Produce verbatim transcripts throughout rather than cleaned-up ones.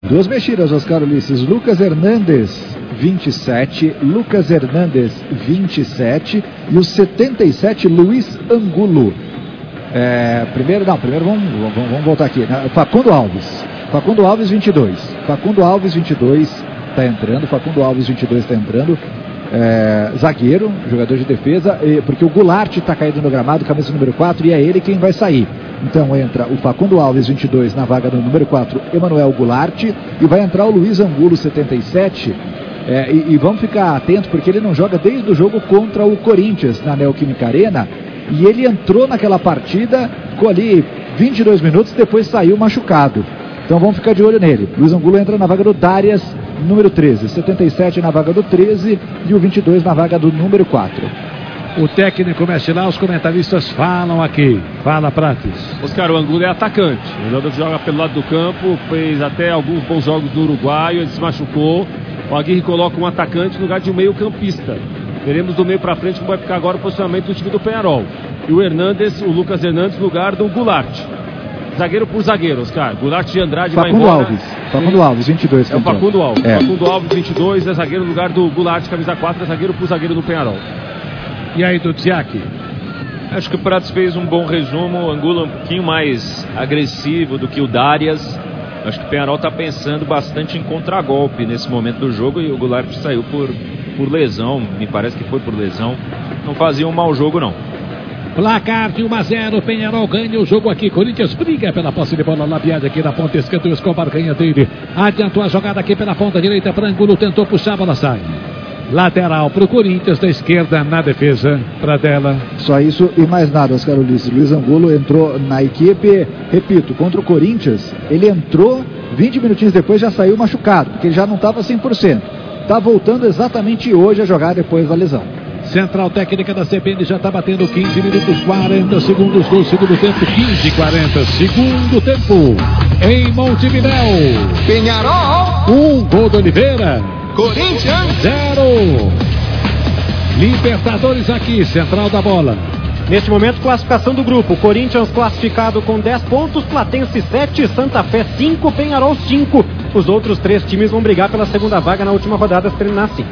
Duas mexidas, Oscar Ulisses. Lucas Hernandes, vinte e sete. Lucas Hernandes, vinte e sete. E o setenta e sete, Luiz Angulo. É, primeiro, não, primeiro vamos, vamos, vamos voltar aqui. Facundo Alves. Facundo Alves, vinte e dois. Facundo Alves, vinte e dois, está entrando. Facundo Alves, vinte e dois, está entrando. É, zagueiro, jogador de defesa, porque o Goulart está caído no gramado, camisa número quatro, e é ele quem vai sair. Então entra o Facundo Alves, vinte e dois, na vaga do número quatro, Emanuel Goulart, e vai entrar o Luiz Angulo, setenta e sete. É, e, e vamos ficar atentos, porque ele não joga desde o jogo contra o Corinthians na Neoquímica Arena, e ele entrou naquela partida, ficou ali vinte e dois minutos, depois saiu machucado. Então vamos ficar de olho nele. Luiz Angulo entra na vaga do Darias, número treze, setenta e sete na vaga do treze e o vinte e dois na vaga do número quatro. O técnico mexe lá, os comentaristas falam aqui. Fala, Prates. Oscar, o Angulo é atacante. O jogador joga pelo lado do campo, fez até alguns bons jogos do Uruguai, ele se machucou. O Aguirre coloca um atacante no lugar de um meio campista. Veremos do meio para frente como vai ficar agora o posicionamento do time do Peñarol. E o Hernandes, o Lucas Hernandes, no lugar do Goulart. Zagueiro por zagueiro, Oscar. Goulart de Andrade vai Facundo embora. Alves. Facundo Alves, vinte e dois. É o Facundo Alves. É. Facundo Alves, vinte e dois, é zagueiro no lugar do Goulart, camisa quatro, é zagueiro por zagueiro do Peñarol. E aí, do Dziaki? Acho que o Prates fez um bom resumo. O Angulo um pouquinho mais agressivo do que o Darias. Acho que o Peñarol está pensando bastante em contragolpe nesse momento do jogo, e o Goulart saiu por, por lesão. Me parece que foi por lesão. Não fazia um mau jogo, não. Placar de um a zero, Peñarol ganha o jogo aqui. Corinthians briga pela posse de bola. Labiade aqui na ponta esquerda, o Escobar ganha dele. Adiantou a jogada aqui pela ponta direita para Angulo, tentou puxar, a bola sai. Lateral para o Corinthians, da esquerda na defesa, para dela. Só isso e mais nada, Oscar Ulisses. Luiz Angulo entrou na equipe, repito, contra o Corinthians. Ele entrou, vinte minutinhos depois já saiu machucado, porque ele já não estava cem por cento. Está voltando exatamente hoje a jogar depois da lesão. Central técnica da C B N já está batendo quinze minutos, quarenta segundos do segundo tempo, quinze e quarenta, segundo tempo, em Montevidéu. Peñarol, um gol do Oliveira, Corinthians, zero. Libertadores aqui, central da bola. Neste momento, classificação do grupo. Corinthians classificado com dez pontos, Platense sete, Santa Fé cinco, Peñarol cinco. Os outros três times vão brigar pela segunda vaga na última rodada, se terminar assim.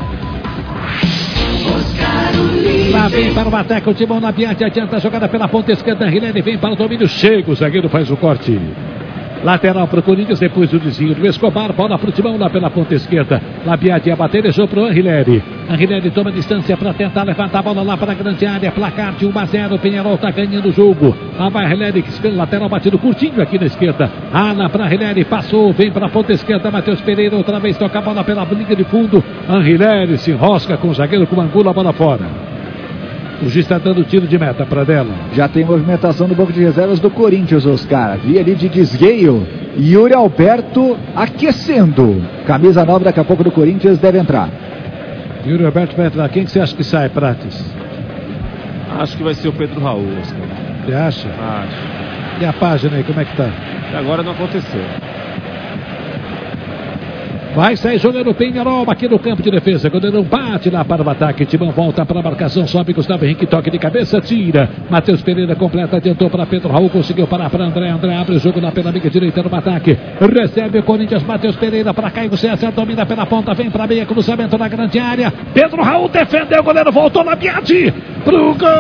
Lá vem para o ataque o Timão Labiade, adianta a jogada pela ponta esquerda, Rilene vem para o domínio, chega, o zagueiro faz o corte. Lateral para o Corinthians, depois do desvio do Escobar, bola para o Timão lá pela ponta esquerda. Labiade ia bater, deixou para o Anrileri. Anrileri toma distância para tentar levantar a bola lá para a grande área. Placar de um a zero, o Peñarol está ganhando o jogo. Lá vai Anrileri, que pelo lateral batido curtinho aqui na esquerda. Ala para Anrileri, passou, vem para a ponta esquerda. Matheus Pereira outra vez toca a bola pela linha de fundo. Anrileri se enrosca com o zagueiro, com o Angulo, a bola fora. O juiz está dando tiro de meta para dela. Já tem movimentação no banco de reservas do Corinthians, Oscar. Via ali de desgueio. Yuri Alberto aquecendo. Camisa nova daqui a pouco do Corinthians deve entrar. Yuri Alberto vai entrar. Quem que você acha que sai, Prates? Acho que vai ser o Pedro Raul, Oscar. Você acha? Acho. E a página aí, como é que tá? E agora não aconteceu. Vai sair jogando o Peñarol aqui no campo de defesa. Quando ele não bate lá para o ataque, Timão volta para a marcação, sobe Gustavo Henrique, toque de cabeça, tira. Matheus Pereira completa, adiantou para Pedro Raul, conseguiu parar para André. André abre o jogo lá pela amiga direita no ataque. Recebe o Corinthians, Matheus Pereira para cá e você acerta, domina pela ponta, vem para a meia, cruzamento na grande área. Pedro Raul defendeu, o goleiro voltou na Biati pro gol.